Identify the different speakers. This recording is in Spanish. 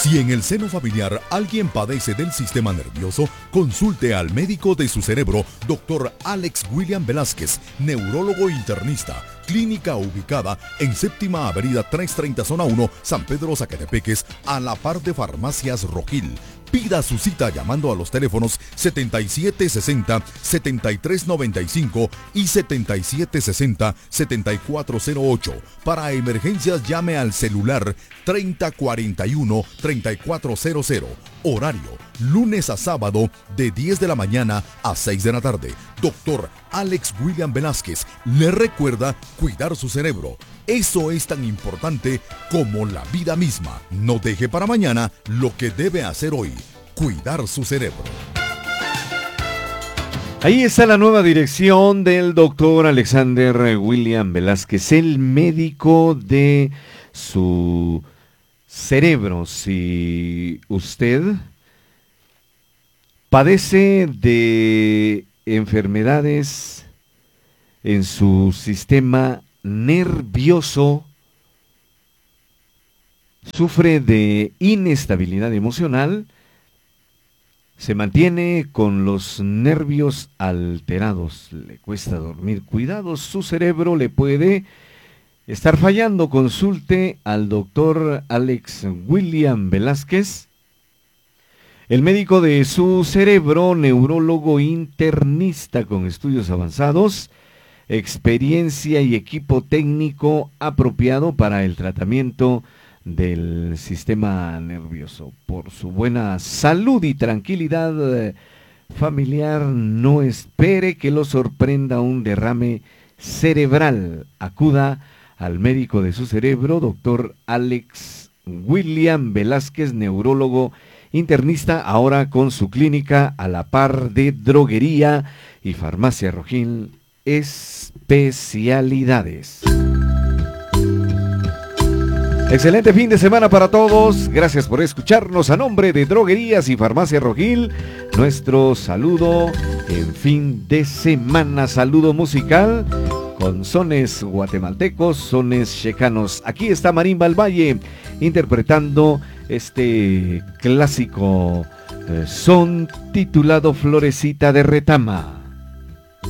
Speaker 1: Si en el seno familiar alguien padece del sistema nervioso, consulte al médico de su cerebro, Dr. Alex William Velázquez, neurólogo internista. Clínica ubicada en Séptima Avenida 330 Zona 1, San Pedro Zacatepeques, a la par de Farmacias Rojil. Pida su cita llamando a los teléfonos 7760-7395 y 7760-7408. Para emergencias llame al celular 3041-3400. Horario, lunes a sábado de 10 de la mañana a 6 de la tarde. Doctor Alex William Velázquez le recuerda cuidar su cerebro. Eso es tan importante como la vida misma. No deje para mañana lo que debe hacer hoy. Cuidar su cerebro.
Speaker 2: Ahí está la nueva dirección del doctor Alexander William Velázquez, el médico de su cerebro. Si usted padece de enfermedades en su sistema nervioso, sufre de inestabilidad emocional, se mantiene con los nervios alterados, le cuesta dormir, cuidado, su cerebro le puede estar fallando, consulte al doctor Alex William Velázquez, el médico de su cerebro, neurólogo internista con estudios avanzados, experiencia y equipo técnico apropiado para el tratamiento del sistema nervioso. Por su buena salud y tranquilidad familiar, no espere que lo sorprenda un derrame cerebral. Acuda al médico de su cerebro, doctor Alex William Velázquez, neurólogo internista, ahora con su clínica a la par de droguería y farmacia Rojil Especialidades. Excelente fin de semana para todos. Gracias por escucharnos. A nombre de Droguerías y Farmacia Rojil, nuestro saludo en fin de semana. Saludo musical con sones guatemaltecos, sones checanos. Aquí está Marimba del Valle interpretando este clásico son titulado Florecita de Retama.